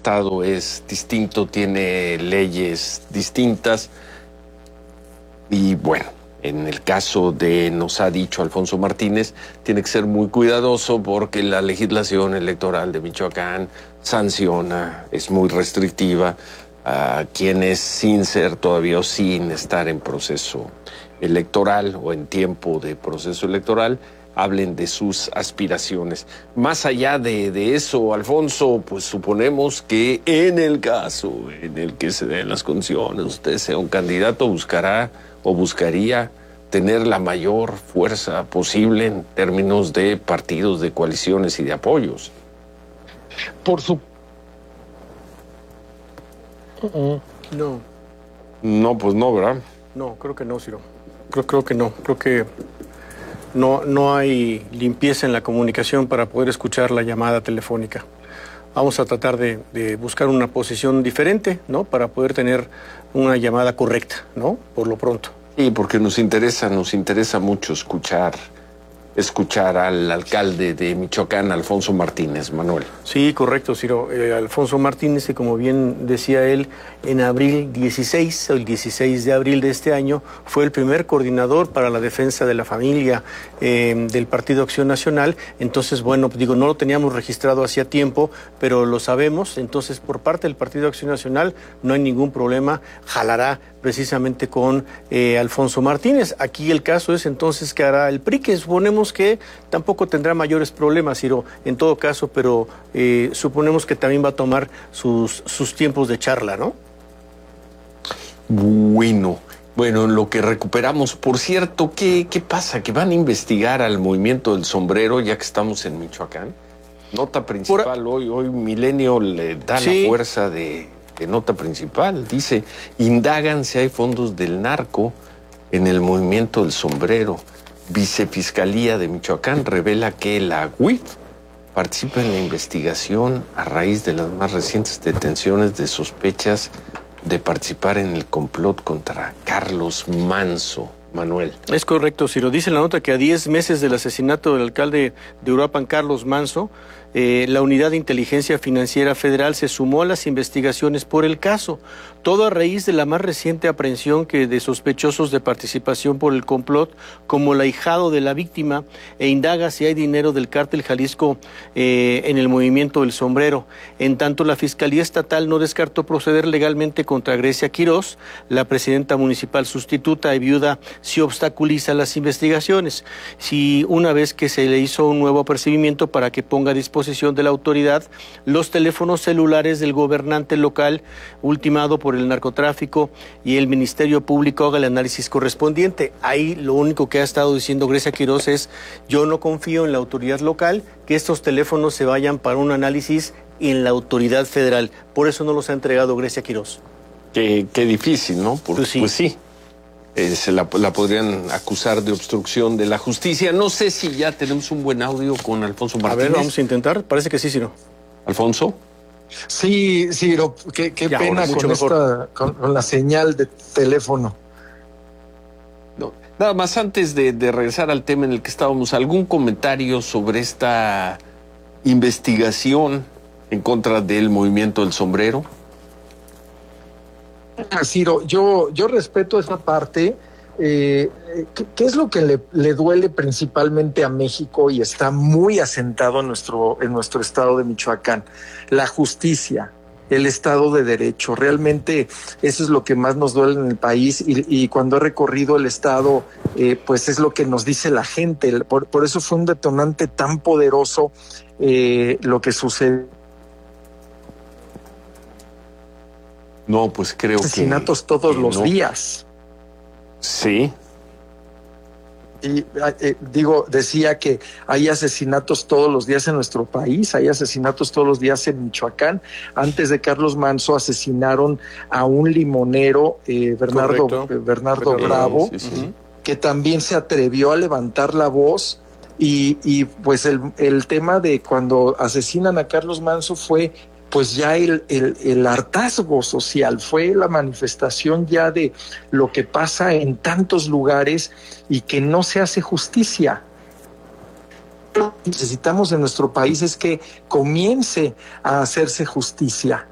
estado es distinto, tiene leyes distintas. Y bueno, en el caso nos ha dicho Alfonso Martínez, tiene que ser muy cuidadoso porque la legislación electoral de Michoacán sanciona, es muy restrictiva a quienes sin ser todavía o sin estar en proceso electoral o en tiempo de proceso electoral, hablen de sus aspiraciones. Más allá de eso, Alfonso, pues suponemos que en el caso en el que se den las condiciones, usted sea un candidato, buscará o buscaría tener la mayor fuerza posible en términos de partidos, de coaliciones y de apoyos. Por su... No. No, pues no, ¿verdad? No, creo que no, Ciro. Creo que no. Creo que no hay limpieza en la comunicación para poder escuchar la llamada telefónica. Vamos a tratar de buscar una posición diferente, ¿no? Para poder tener una llamada correcta, ¿no? Por lo pronto. Sí, porque nos interesa mucho escuchar al alcalde de Michoacán, Alfonso Martínez, Manuel. Sí, correcto, Ciro. Alfonso Martínez, que como bien decía él, en abril 16, el 16 de abril de este año, fue el primer coordinador para la defensa de la familia del Partido Acción Nacional. Entonces, bueno, digo, no lo teníamos registrado hacía tiempo, pero lo sabemos. Entonces, por parte del Partido Acción Nacional no hay ningún problema. Jalará precisamente con Alfonso Martínez. Aquí el caso es entonces que hará el PRI, que suponemos que tampoco tendrá mayores problemas, Ciro, en todo caso, pero suponemos que también va a tomar sus tiempos de charla, ¿no? Bueno, en lo que recuperamos, por cierto, ¿qué pasa? ¿Que van a investigar al movimiento del sombrero ya que estamos en Michoacán? Nota principal, hoy Milenio le da la fuerza de nota principal. Dice, indagan si hay fondos del narco en el movimiento del sombrero. Vicefiscalía de Michoacán revela que la UIF participa en la investigación a raíz de las más recientes detenciones de sospechas de participar en el complot contra Carlos Manso. Manuel. Es correcto, Ciro. Dice la nota que a 10 meses del asesinato del alcalde de Uruapan, Carlos Manso, la Unidad de Inteligencia Financiera Federal se sumó a las investigaciones por el caso, todo a raíz de la más reciente aprehensión de sospechosos de participación por el complot, como el ahijado de la víctima, e indaga si hay dinero del cártel Jalisco en el movimiento del sombrero. En tanto, la Fiscalía Estatal no descartó proceder legalmente contra Grecia Quirós, la presidenta municipal sustituta y viuda, si obstaculiza las investigaciones. Si una vez que se le hizo un nuevo apercibimiento para que ponga a disposición de la autoridad los teléfonos celulares del gobernante local ultimado por el narcotráfico y el Ministerio Público haga el análisis correspondiente. Ahí lo único que ha estado diciendo Grecia Quirós es: yo no confío en la autoridad local, que estos teléfonos se vayan para un análisis en la autoridad federal. Por eso no los ha entregado Grecia Quirós. Qué difícil, ¿no? Pues sí. Se la podrían acusar de obstrucción de la justicia. No sé si ya tenemos un buen audio con Alfonso Martínez. A ver, vamos a intentar. Parece que sí, Ciro. ¿Alfonso? Sí, Ciro, qué pena con la señal de teléfono. No, nada más antes de regresar al tema en el que estábamos, ¿algún comentario sobre esta investigación en contra del movimiento del sombrero? Ciro, yo respeto esa parte. ¿Qué es lo que le duele principalmente a México y está muy asentado en nuestro estado de Michoacán? La justicia, el Estado de Derecho. Realmente eso es lo que más nos duele en el país y cuando he recorrido el Estado, pues es lo que nos dice la gente. Por eso fue un detonante tan poderoso lo que sucede. No, pues creo que... Asesinatos todos los días. Sí. Y decía que hay asesinatos todos los días en nuestro país, hay asesinatos todos los días en Michoacán. Antes de Carlos Manso asesinaron a un limonero, Bernardo Bravo, sí. Que también se atrevió a levantar la voz. Y pues el tema de cuando asesinan a Carlos Manso fue pues ya el hartazgo social, fue la manifestación ya de lo que pasa en tantos lugares y que no se hace justicia. Lo que necesitamos en nuestro país es que comience a hacerse justicia.